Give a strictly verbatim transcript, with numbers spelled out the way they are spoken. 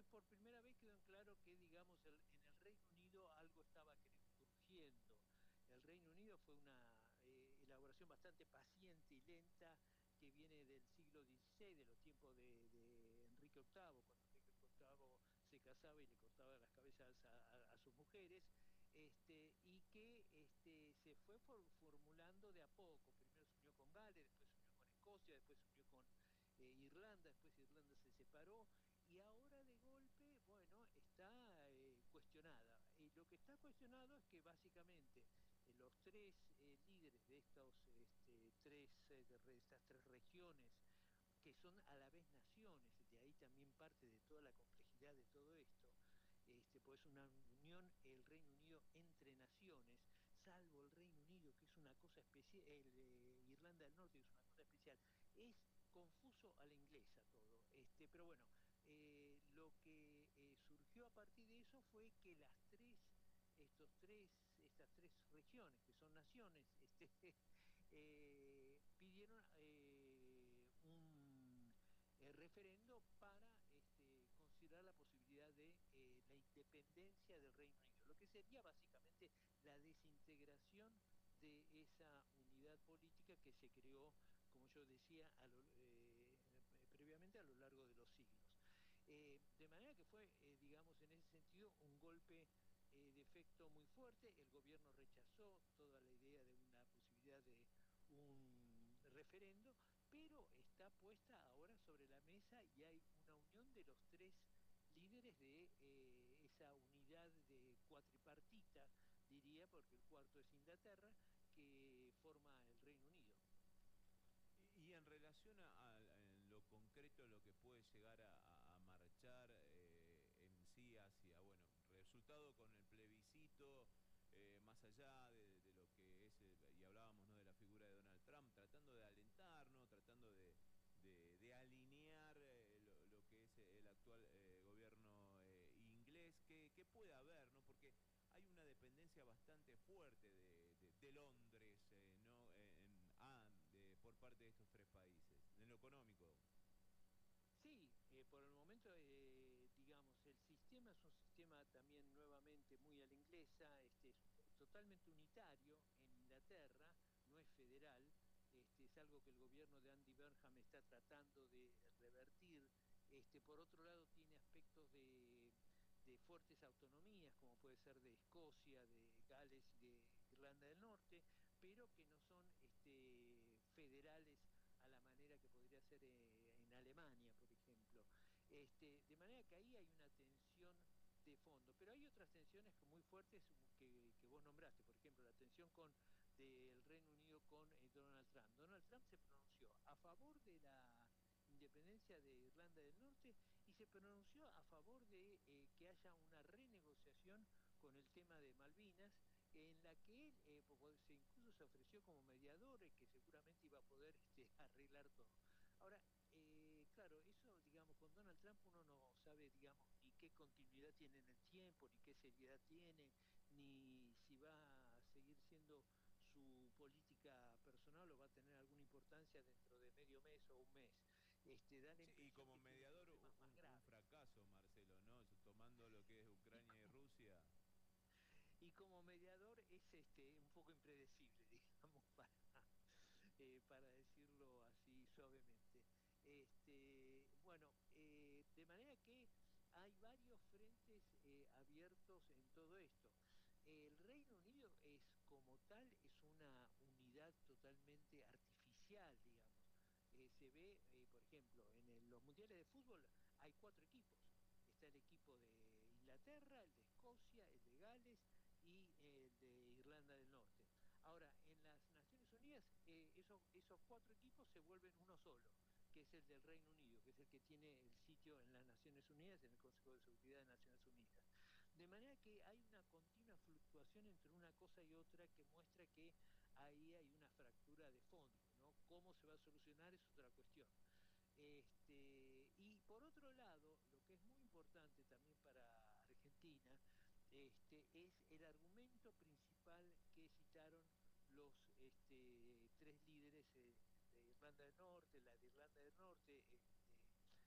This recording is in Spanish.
por primera vez quedó en claro que, digamos, el, en el Reino Unido algo estaba surgiendo. El Reino Unido fue una eh, elaboración bastante paciente y lenta que viene del siglo dieciséis, de los tiempos de, de Enrique octavo, cuando Enrique octavo se casaba y le cortaba las cabezas a, a, a sus mujeres, este, y que este, se fue for, formulando de a poco. Primero se unió con Gales, después se unió con Escocia, después se unió con eh, Irlanda, después Irlanda se separó, y ahora de golpe, bueno, está eh, cuestionada. Y lo que está cuestionado es que básicamente eh, los tres eh, líderes de estos este, tres, eh, de estas tres regiones, que son a la vez naciones, de ahí también parte de toda la complejidad de todo esto, este, pues una unión, el Reino Unido entre naciones, salvo el Reino Unido, que es una cosa especial, el, eh, Irlanda del Norte, que es una cosa especial, es confuso a la inglesa todo, este, pero bueno, eh, lo que eh, surgió a partir de eso fue que las tres, estos tres, estas tres regiones, que son naciones, este, eh, pidieron eh, un eh, referendo para este, considerar la posibilidad de eh, la independencia del Reino Unido, lo que sería básicamente la desintegración de esa unidad política que se creó, como yo decía, a lo, eh, previamente a lo largo de los siglos. Eh, de manera que fue, eh, digamos, en ese sentido, un golpe eh, de efecto muy fuerte. El gobierno rechazó toda la idea de una posibilidad de un referendo, pero está puesta ahora sobre la mesa y hay una unión de los tres líderes de eh, esa unidad de cuatripartita, diría, porque el cuarto es Inglaterra, que forma el Reino Unido. Y, y en relación a, a- en lo concreto, lo que puede llegar a, a marchar eh, en sí hacia, bueno, resultado con el plebiscito, eh, más allá de, de lo que es, eh, y hablábamos, ¿no?, de la figura de Donald Trump, tratando de alentarnos, tratando de, de, de alinear eh, lo, lo que es el actual eh, gobierno eh, inglés, ¿qué, qué puede haber, ¿no? Porque hay una dependencia bastante fuerte de, de, de Londres, eh, ¿no? En, ah, de, por parte de estos tres países, en lo económico. Sí, eh, por el momento, eh, digamos, el sistema es un sistema también nuevamente muy a la inglesa, este, es totalmente unitario en Inglaterra, no es federal, este, es algo que el gobierno de Andy Burnham está tratando de revertir. Este, por otro lado, tiene aspectos de, de fuertes autonomías, como puede ser de Escocia, de Gales y de Irlanda del Norte, pero que no son este, federales a la manera que podría ser eh, en Alemania, por ejemplo. Este, de manera que ahí hay una tensión de fondo, pero hay otras tensiones muy fuertes que, que vos nombraste, por ejemplo, la tensión con del Reino Unido con eh, Donald Trump. Donald Trump se pronunció a favor de la independencia de Irlanda del Norte y se pronunció a favor de eh, que haya una renegociación con el tema de Malvinas, en la que él eh, se incluso se ofreció como mediador y que seguramente iba a poder este, arreglar todo. Ahora, eh, claro, eso, digamos, con Donald Trump uno no sabe, digamos, ni qué continuidad tiene en el tiempo, ni qué seriedad tiene, ni si va a seguir siendo su política personal o va a tener alguna importancia dentro de medio mes o un mes. Este, da la Sí, y impresión como que tiene mediador problemas más un, un graves. fracaso, Marcelo, ¿no? Tomando lo que es Y Ucrania y como, Rusia. y como mediador es este, un poco impredecible, digamos, para, eh, para decirlo así suavemente. Este, bueno, eh, de manera que hay varios frentes eh, abiertos en todo esto. El Reino Unido es como tal, es una unidad totalmente artificial, digamos. Eh, se ve, eh, por ejemplo, en el- los mundiales de fútbol hay cuatro equipos. Está el equipo de Inglaterra, el de Escocia, el de Gales y el de Irlanda del Norte. Ahora, en las Naciones Unidas, eh, esos, esos cuatro equipos se vuelven uno solo, que es el del Reino Unido, que es el que tiene el sitio en las Naciones Unidas, en el Consejo de Seguridad de Naciones Unidas. De manera que hay una continua fluctuación entre una cosa y otra que muestra que ahí hay una fractura de fondo, ¿no? ¿Cómo se va a solucionar? Es otra cuestión. Este, y por otro lado, lo que es muy importante también para Argentina, este, es el argumento principal que citaron los este, tres líderes eh, de Irlanda del Norte, la de Irlanda del Norte,